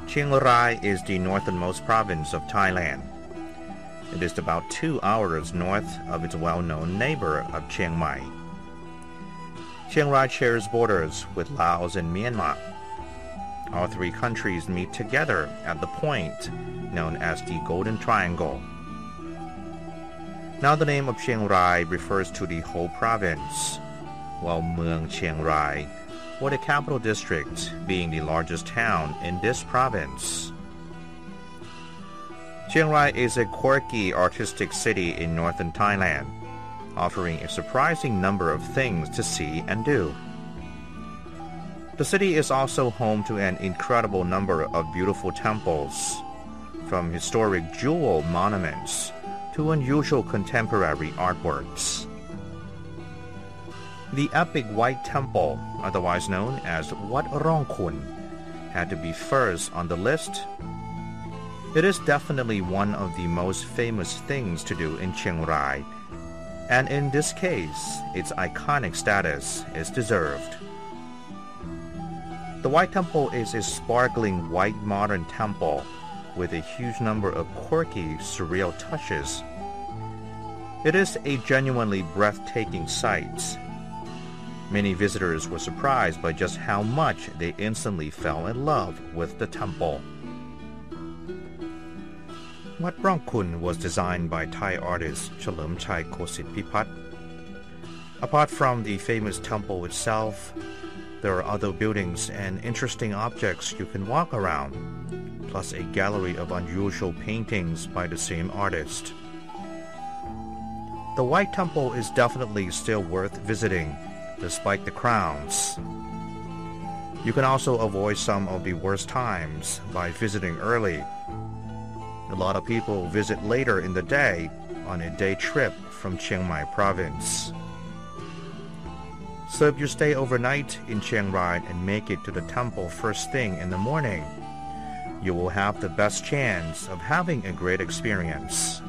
Chiang Rai is the northernmost province of Thailand. It is about 2 hours north of its well-known neighbor of Chiang Mai. Chiang Rai shares borders with Laos and Myanmar. All three countries meet together at the point known as the Golden Triangle. Now the name of Chiang Rai refers to the whole province, while Mueang Chiang Rai, or the capital district, being the largest town in this province. Chiang Rai is a quirky artistic city in northern Thailand, offering a surprising number of things to see and do. The city is also home to an incredible number of beautiful temples, from historic jewel monuments to unusual contemporary artworks. The epic White Temple, otherwise known as Wat Rong Khun, had to be first on the list. It is definitely one of the most famous things to do in Chiang Rai, and in this case, its iconic status is deserved. The White Temple is a sparkling white modern temple with a huge number of quirky, surreal touches. It is a genuinely breathtaking sight. Many visitors were surprised by just how much they instantly fell in love with the temple. Wat Rong Khun was designed by Thai artist Chalermchai Khositpipat. Apart from the famous temple itself, there are other buildings and interesting objects you can walk around, plus a gallery of unusual paintings by the same artist. The White Temple is definitely still worth visiting, despite the crowds. You can also avoid some of the worst times by visiting early. A lot of people visit later in the day on a day trip from Chiang Mai province. So if you stay overnight in Chiang Rai and make it to the temple first thing in the morning, you will have the best chance of having a great experience.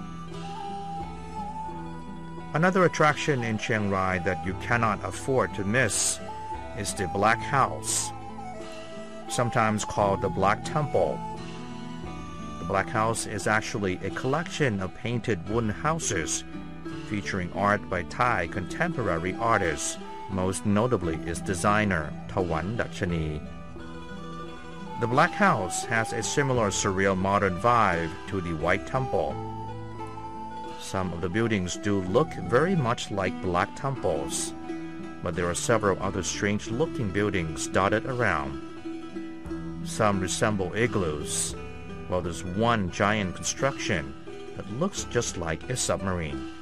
Another attraction in Chiang Rai that you cannot afford to miss is the Black House, sometimes called the Black Temple. The Black House is actually a collection of painted wooden houses featuring art by Thai contemporary artists. Most notably is designer Thawan Dachani. The Black House has a similar surreal modern vibe to the White Temple. Some of the buildings do look very much like black temples, but there are several other strange-looking buildings dotted around. Some resemble igloos, while there's one giant construction that looks just like a submarine.